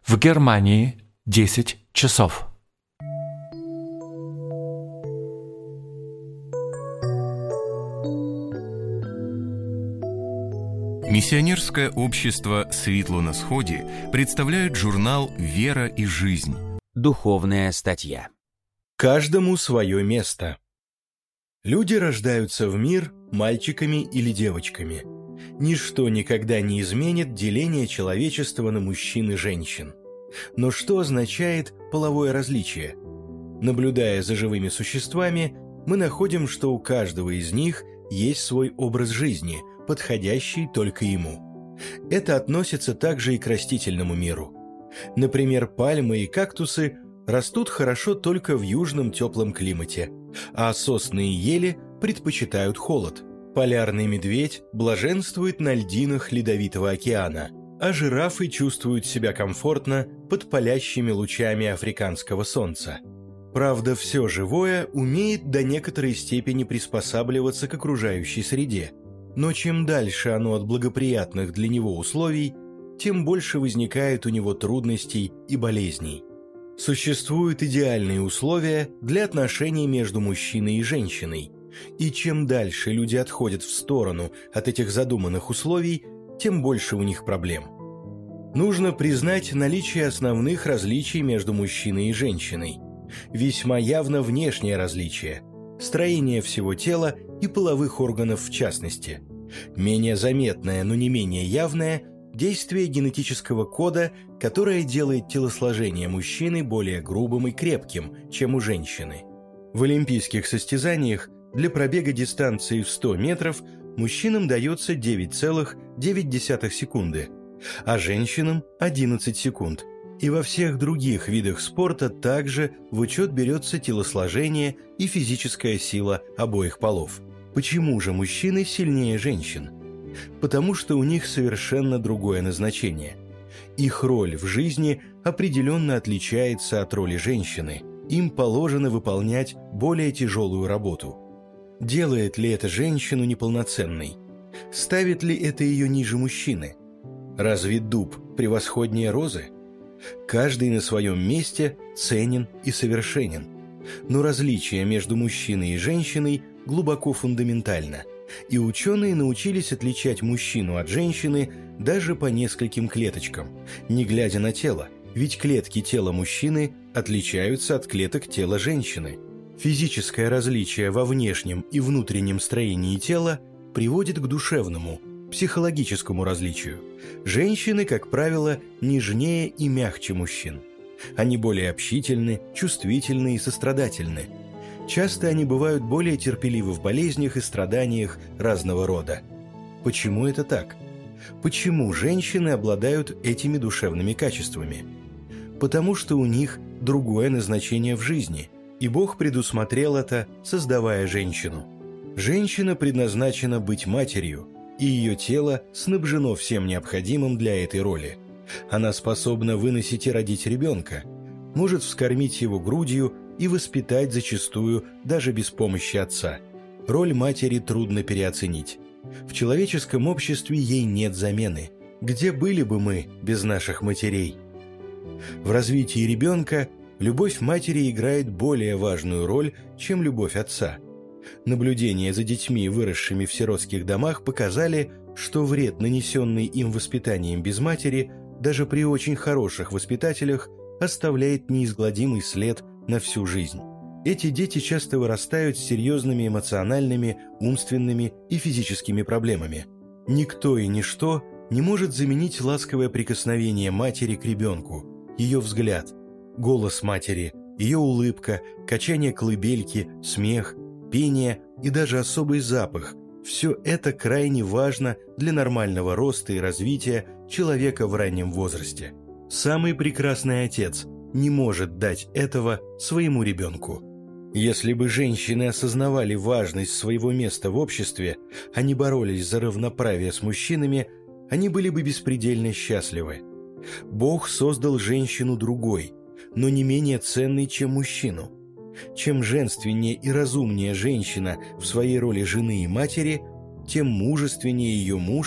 В Германии 10 часов. Миссионерское общество «Светло на сходе» представляет журнал «Вера и жизнь». Духовная статья. Каждому свое место. Люди рождаются в мир мальчиками или девочками. Ничто никогда не изменит деление человечества на мужчин и женщин. Но что означает половое различие? Наблюдая за живыми существами, мы находим, что у каждого из них есть свой образ жизни, подходящий только ему. Это относится также и к растительному миру. Например, пальмы и кактусы растут хорошо только в южном теплом климате, а сосны и ели предпочитают холод. Полярный медведь блаженствует на льдинах Ледовитого океана, а жирафы чувствуют себя комфортно под палящими лучами африканского солнца. Правда, все живое умеет до некоторой степени приспосабливаться к окружающей среде, но чем дальше оно от благоприятных для него условий, тем больше возникает у него трудностей и болезней. Существуют идеальные условия для отношений между мужчиной и женщиной, и чем дальше люди отходят в сторону от этих задуманных условий, тем больше у них проблем. Нужно признать наличие основных различий между мужчиной и женщиной. Весьма явно внешнее различие – строение всего тела и половых органов в частности. Менее заметное, но не менее явное – действие генетического кода, которое делает телосложение мужчины более грубым и крепким, чем у женщины. В олимпийских состязаниях для пробега дистанции в 100 метров мужчинам дается 9,9 секунды, а женщинам – 11 секунд. И во всех других видах спорта также в учет берется телосложение и физическая сила обоих полов. Почему же мужчины сильнее женщин? Потому что у них совершенно другое назначение. Их роль в жизни определенно отличается от роли женщины. Им положено выполнять более тяжелую работу. Делает ли это женщину неполноценной? Ставит ли это ее ниже мужчины? Разве дуб превосходнее розы? Каждый на своем месте ценен и совершенен. Но различие между мужчиной и женщиной глубоко фундаментально, и ученые научились отличать мужчину от женщины даже по нескольким клеточкам, не глядя на тело, ведь клетки тела мужчины отличаются от клеток тела женщины. Физическое различие во внешнем и внутреннем строении тела приводит к душевному, психологическому различию. Женщины, как правило, нежнее и мягче мужчин. Они более общительны, чувствительны и сострадательны. Часто они бывают более терпеливы в болезнях и страданиях разного рода. Почему это так? Почему женщины обладают этими душевными качествами? Потому что у них другое назначение в жизни, и Бог предусмотрел это, создавая женщину. Женщина предназначена быть матерью, и ее тело снабжено всем необходимым для этой роли. Она способна выносить и родить ребенка, может вскормить его грудью и воспитать зачастую даже без помощи отца. Роль матери трудно переоценить. В человеческом обществе ей нет замены. Где были бы мы без наших матерей? В развитии ребенка любовь матери играет более важную роль, чем любовь отца. Наблюдения за детьми, выросшими в сиротских домах, показали, что вред, нанесенный им воспитанием без матери, даже при очень хороших воспитателях, оставляет неизгладимый след на всю жизнь. Эти дети часто вырастают с серьезными эмоциональными, умственными и физическими проблемами. Никто и ничто не может заменить ласковое прикосновение матери к ребенку, ее взгляд, голос матери, ее улыбка, качание колыбельки, смех, пение и даже особый запах. Все это крайне важно для нормального роста и развития человека в раннем возрасте. Самый прекрасный отец не может дать этого своему ребенку. Если бы женщины осознавали важность своего места в обществе, а не боролись за равноправие с мужчинами, они были бы беспредельно счастливы. Бог создал женщину другой, но не менее ценной, чем мужчину. Чем женственнее и разумнее женщина в своей роли жены и матери, тем мужественнее ее муж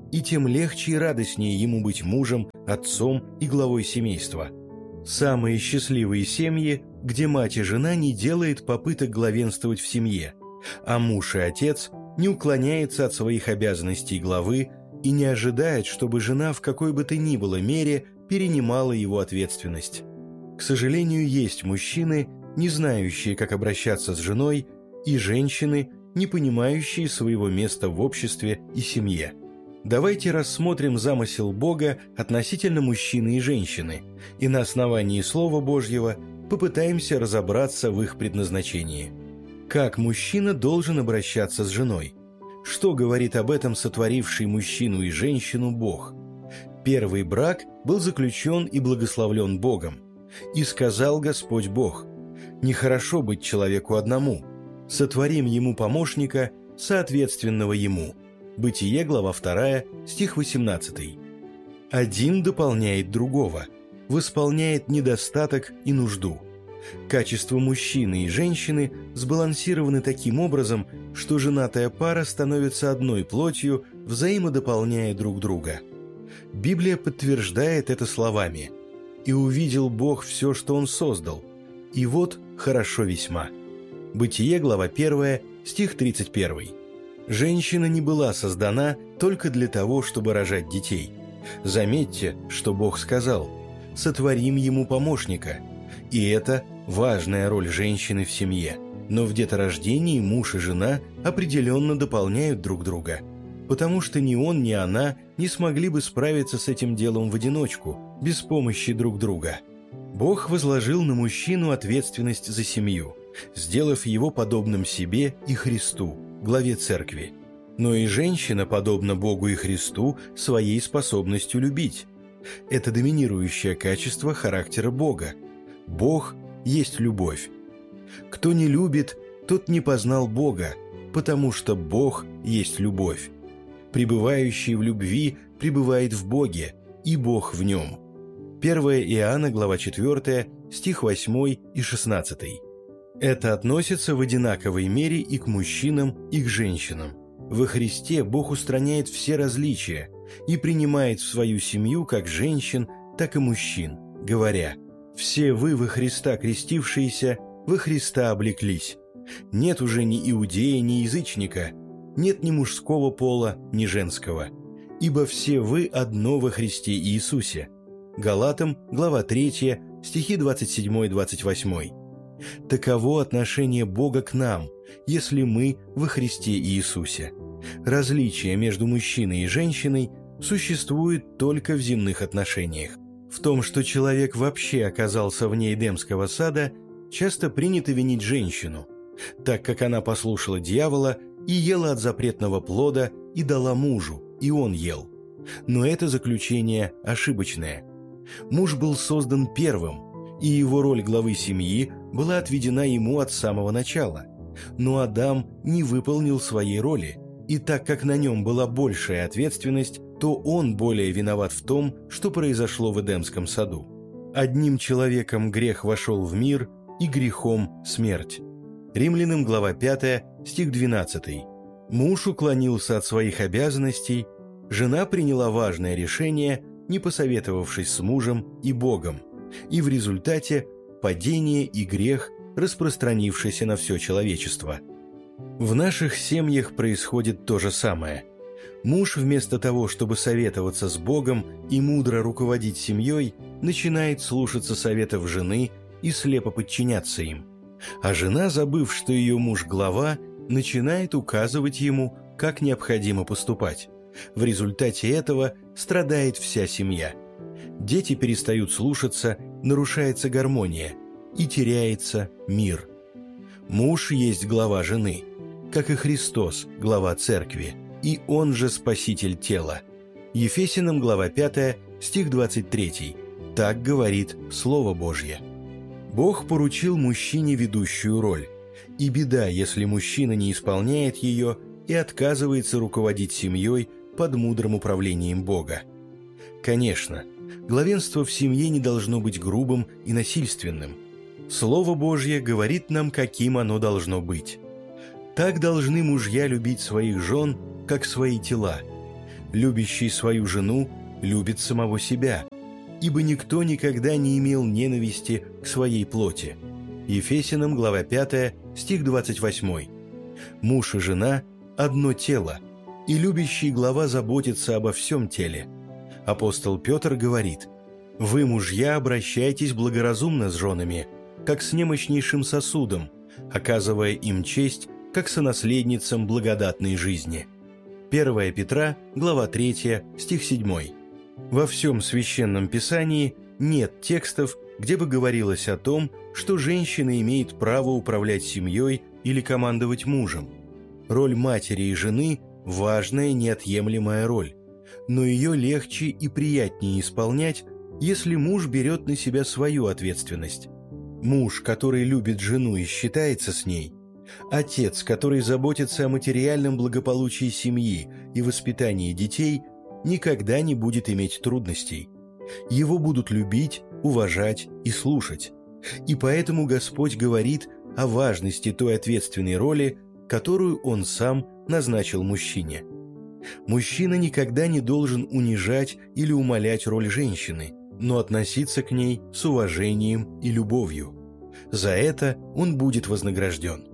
и тем легче и радостнее ему быть мужем, отцом и главой семейства. Самые счастливые семьи, где мать и жена не делает попыток главенствовать в семье, а муж и отец не уклоняется от своих обязанностей главы и не ожидает, чтобы жена в какой бы то ни было мере перенимала его ответственность. К сожалению, есть мужчины, не знающие, как обращаться с женой, и женщины, не понимающие своего места в обществе и семье. Давайте рассмотрим замысел Бога относительно мужчины и женщины, и на основании Слова Божьего попытаемся разобраться в их предназначении. Как мужчина должен обращаться с женой? Что говорит об этом сотворивший мужчину и женщину Бог? Первый брак был заключен и благословлен Богом. «И сказал Господь Бог: нехорошо быть человеку одному, сотворим ему помощника, соответственного ему». Бытие, глава 2, стих 18. Один дополняет другого, восполняет недостаток и нужду. Качества мужчины и женщины сбалансированы таким образом, что женатая пара становится одной плотью, взаимодополняя друг друга. Библия подтверждает это словами: «И увидел Бог все, что Он создал, и вот хорошо весьма». Бытие, глава 1, стих 31. Женщина не была создана только для того, чтобы рожать детей. Заметьте, что Бог сказал: «Сотворим ему помощника». И это важная роль женщины в семье. Но в деторождении муж и жена определенно дополняют друг друга, потому что ни он, ни она не смогли бы справиться с этим делом в одиночку, без помощи друг друга. Бог возложил на мужчину ответственность за семью, сделав его подобным себе и Христу, главе церкви. Но и женщина подобна Богу и Христу своей способностью любить. Это доминирующее качество характера Бога. Бог есть любовь. Кто не любит, тот не познал Бога, потому что Бог есть любовь. Пребывающий в любви пребывает в Боге, и Бог в нем. 1 Иоанна, глава 4, стих 8 и 16. Это относится в одинаковой мере и к мужчинам, и к женщинам. Во Христе Бог устраняет все различия и принимает в свою семью как женщин, так и мужчин, говоря: «Все вы во Христа крестившиеся, во Христа облеклись. Нет уже ни иудея, ни язычника, нет ни мужского пола, ни женского, ибо все вы одно во Христе Иисусе». Галатам, глава 3, стихи 27-28. Таково отношение Бога к нам, если мы во Христе Иисусе. Различие между мужчиной и женщиной существует только в земных отношениях. В том, что человек вообще оказался вне Эдемского сада, часто принято винить женщину, так как она послушала дьявола и ела от запретного плода и дала мужу, и он ел. Но это заключение ошибочное. Муж был создан первым, и его роль главы семьи была отведена ему от самого начала. Но Адам не выполнил своей роли, и так как на нем была большая ответственность, то он более виноват в том, что произошло в Эдемском саду. Одним человеком грех вошел в мир, и грехом смерть. Римлянам, глава 5, стих 12. Муж уклонился от своих обязанностей, жена приняла важное решение, не посоветовавшись с мужем и Богом, и в результате падение и грех, распространившийся на все человечество. В наших семьях происходит то же самое. Муж вместо того, чтобы советоваться с Богом и мудро руководить семьей, начинает слушаться советов жены и слепо подчиняться им. А жена, забыв, что ее муж глава, начинает указывать ему, как необходимо поступать. В результате этого страдает вся семья. Дети перестают слушаться, нарушается гармония, и теряется мир. Муж есть глава жены, как и Христос, глава церкви, и он же спаситель тела. Ефесянам, глава 5, стих 23. Так говорит Слово Божье. Бог поручил мужчине ведущую роль, и беда, если мужчина не исполняет ее и отказывается руководить семьей под мудрым управлением Бога. Конечно, главенство в семье не должно быть грубым и насильственным. Слово Божье говорит нам, каким оно должно быть. Так должны мужья любить своих жен, как свои тела. Любящий свою жену любит самого себя, ибо никто никогда не имел ненависти к своей плоти». Ефесянам, глава 5, стих 28. Муж и жена – одно тело, и любящий глава заботится обо всем теле. Апостол Петр говорит: «Вы, мужья, обращайтесь благоразумно с женами, как с немощнейшим сосудом, оказывая им честь, как сонаследницам благодатной жизни». 1 Петра, глава 3, стих 7. Во всем Священном Писании нет текстов, где бы говорилось о том, что женщина имеет право управлять семьей или командовать мужем. Роль матери и жены – важная, неотъемлемая роль, но ее легче и приятнее исполнять, если муж берет на себя свою ответственность. Муж, который любит жену и считается с ней, отец, который заботится о материальном благополучии семьи и воспитании детей, никогда не будет иметь трудностей. Его будут любить, уважать и слушать. И поэтому Господь говорит о важности той ответственной роли, которую Он сам назначил мужчине. Мужчина никогда не должен унижать или умалять роль женщины, но относиться к ней с уважением и любовью. За это он будет вознагражден.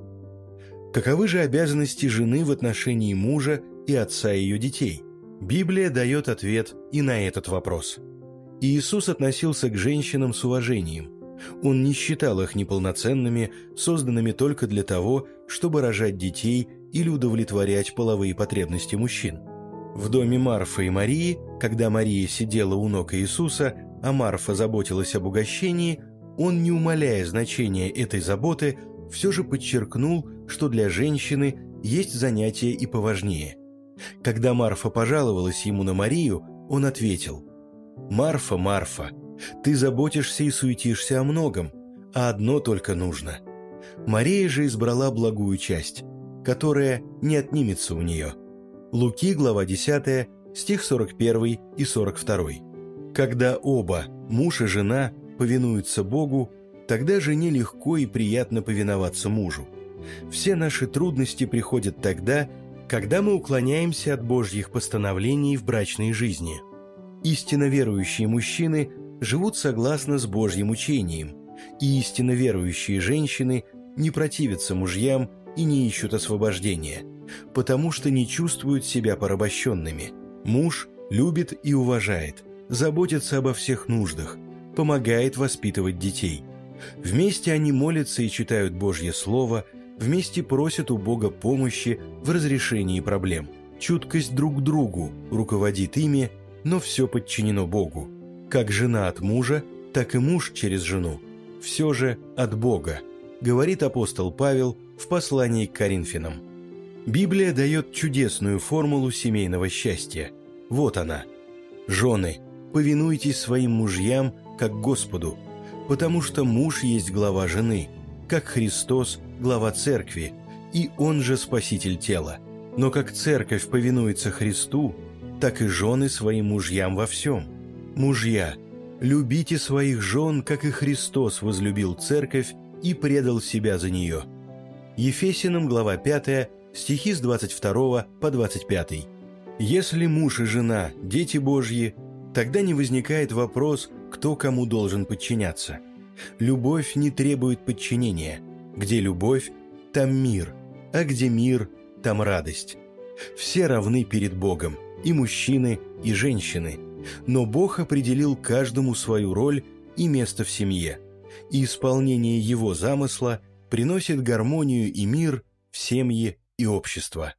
Каковы же обязанности жены в отношении мужа и отца ее детей? Библия дает ответ и на этот вопрос. Иисус относился к женщинам с уважением. Он не считал их неполноценными, созданными только для того, чтобы рожать детей или удовлетворять половые потребности мужчин. В доме Марфы и Марии, когда Мария сидела у ног Иисуса, а Марфа заботилась об угощении, он, не умаляя значения этой заботы, все же подчеркнул, что для женщины есть занятия и поважнее. Когда Марфа пожаловалась ему на Марию, он ответил: «Марфа, Марфа, ты заботишься и суетишься о многом, а одно только нужно. Мария же избрала благую часть, которая не отнимется у нее». Луки, глава 10, стих 41 и 42. Когда оба, муж и жена, повинуются Богу, тогда жене легко и приятно повиноваться мужу. Все наши трудности приходят тогда, когда мы уклоняемся от Божьих постановлений в брачной жизни. Истинно верующие мужчины живут согласно с Божьим учением, и истинно верующие женщины не противятся мужьям и не ищут освобождения, потому что не чувствуют себя порабощенными. Муж любит и уважает, заботится обо всех нуждах, помогает воспитывать детей. Вместе они молятся и читают Божье Слово, вместе просят у Бога помощи в разрешении проблем. Чуткость друг к другу руководит ими, но все подчинено Богу. Как жена от мужа, так и муж через жену. Все же от Бога, говорит апостол Павел в послании к Коринфянам. Библия дает чудесную формулу семейного счастья. Вот она. «Жены, повинуйтесь своим мужьям, как Господу, потому что муж есть глава жены, как Христос – глава церкви, и Он же спаситель тела. Но как церковь повинуется Христу, так и жены своим мужьям во всем. Мужья, любите своих жен, как и Христос возлюбил церковь и предал себя за нее». Ефесянам, глава 5, стихи с 22 по 25. Если муж и жена – дети Божьи, тогда не возникает вопрос, кто кому должен подчиняться. Любовь не требует подчинения. Где любовь, там мир, а где мир, там радость. Все равны перед Богом, и мужчины, и женщины, но Бог определил каждому свою роль и место в семье, и исполнение Его замысла приносит гармонию и мир в семьи и общество.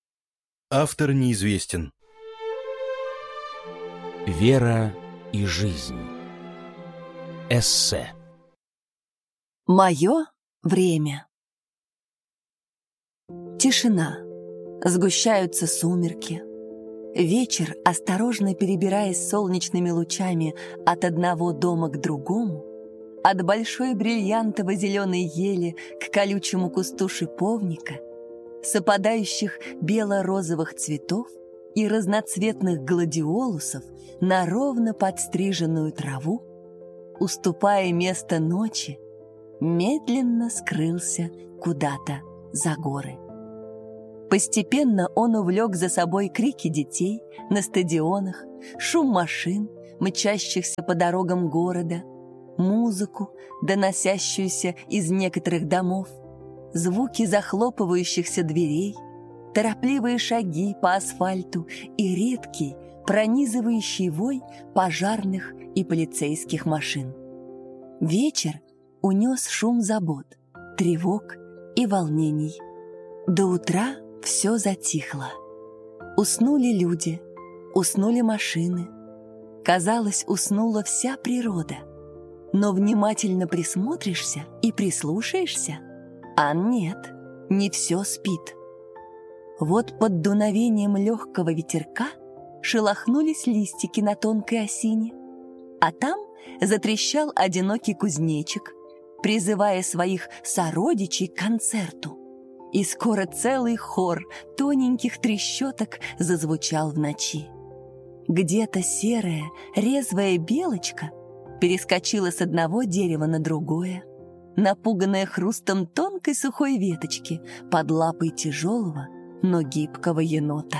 Автор неизвестен. Вера и жизнь. Эссе. Мое время. Тишина. Сгущаются сумерки. Вечер, осторожно перебираясь солнечными лучами от одного дома к другому, от большой бриллиантово-зеленой ели к колючему кусту шиповника, с опадающих бело-розовых цветов и разноцветных гладиолусов на ровно подстриженную траву, уступая место ночи, медленно скрылся куда-то за горы. Постепенно он увлек за собой крики детей на стадионах, шум машин, мчащихся по дорогам города, музыку, доносящуюся из некоторых домов, звуки захлопывающихся дверей, торопливые шаги по асфальту и редкий, пронизывающий вой пожарных и полицейских машин. Вечер унес шум забот, тревог и волнений. До утра все затихло. Уснули люди, уснули машины. Казалось, уснула вся природа. Но внимательно присмотришься и прислушаешься, а нет, не все спит. Вот под дуновением легкого ветерка шелохнулись листики на тонкой осине, а там затрещал одинокий кузнечик, призывая своих сородичей к концерту. И скоро целый хор тоненьких трещоток зазвучал в ночи. Где-то серая, резвая белочка перескочила с одного дерева на другое, напуганная хрустом тонкой сухой веточки под лапой тяжелого, но гибкого енота.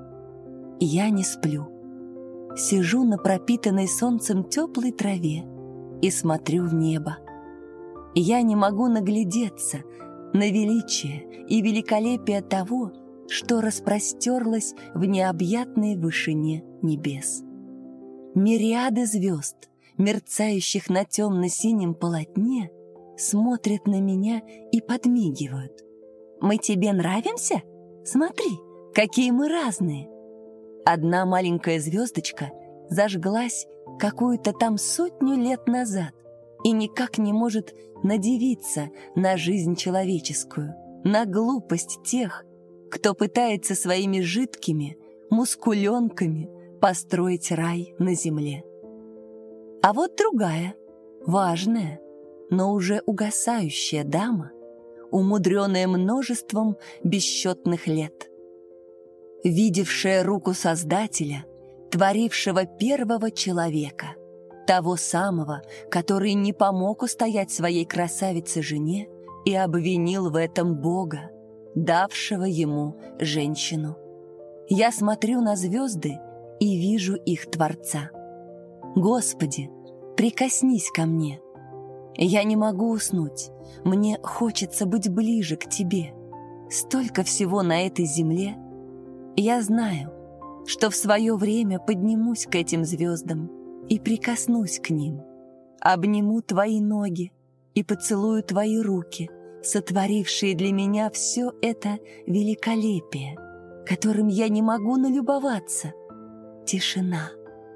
Я не сплю. Сижу на пропитанной солнцем теплой траве и смотрю в небо. Я не могу наглядеться на величие и великолепие того, что распростерлось в необъятной вышине небес. Мириады звезд, мерцающих на темно-синем полотне, смотрят на меня и подмигивают. «Мы тебе нравимся? Смотри, какие мы разные!» Одна маленькая звездочка зажглась какую-то там 100 лет назад и никак не может надивиться на жизнь человеческую, на глупость тех, кто пытается своими жидкими мускуленками построить рай на земле. А вот другая, важная, но уже угасающая дама, умудренная множеством бесчетных лет, видевшая руку Создателя, творившего первого человека, того самого, который не помог устоять своей красавице-жене и обвинил в этом Бога, давшего ему женщину. Я смотрю на звезды и вижу их Творца. Господи, прикоснись ко мне. Я не могу уснуть, мне хочется быть ближе к Тебе. Столько всего на этой земле. Я знаю, что в свое время поднимусь к этим звездам и прикоснусь к ним, обниму Твои ноги и поцелую Твои руки, сотворившие для меня все это великолепие, которым я не могу налюбоваться. Тишина.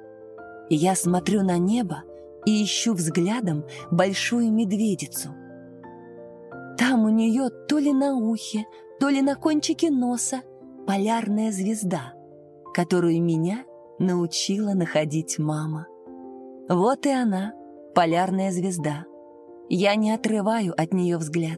Я смотрю на небо и ищу взглядом большую медведицу. Там у нее то ли на ухе, то ли на кончике носа полярная звезда, которую меня научила находить мама. Вот и она, полярная звезда. Я не отрываю от нее взгляд.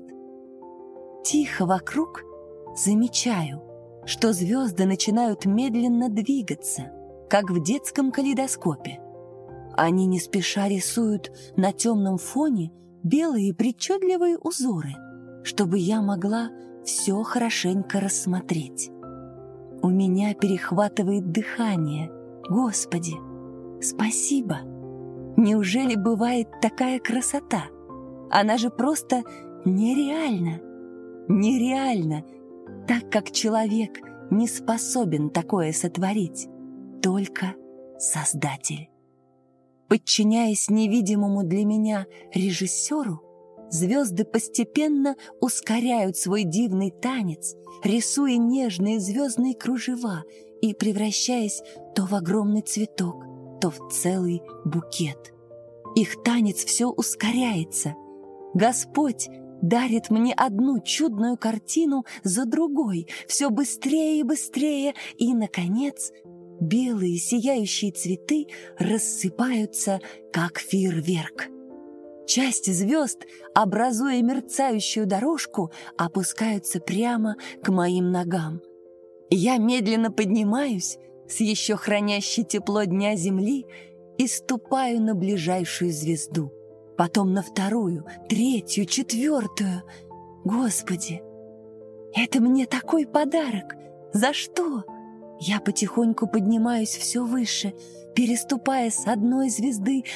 Тихо вокруг замечаю, что звезды начинают медленно двигаться, как в детском калейдоскопе. Они не спеша рисуют на темном фоне белые причудливые узоры, чтобы я могла все хорошенько рассмотреть. У меня перехватывает дыхание. Господи, спасибо! Неужели бывает такая красота? Она же просто нереальна. Нереально, так как человек не способен такое сотворить, только Создатель. Подчиняясь невидимому для меня режиссеру, звезды постепенно ускоряют свой дивный танец, рисуя нежные звездные кружева и превращаясь то в огромный цветок, то в целый букет. Их танец все ускоряется. Господь дарит мне одну чудную картину за другой, все быстрее и быстрее, и, наконец, белые сияющие цветы рассыпаются, как фейерверк. Часть звезд, образуя мерцающую дорожку, опускаются прямо к моим ногам. Я медленно поднимаюсь с еще хранящей тепло дня земли и ступаю на ближайшую звезду, потом на вторую, третью, четвертую. Господи, Это мне такой подарок! За что? Я потихоньку поднимаюсь все выше, переступая с одной звезды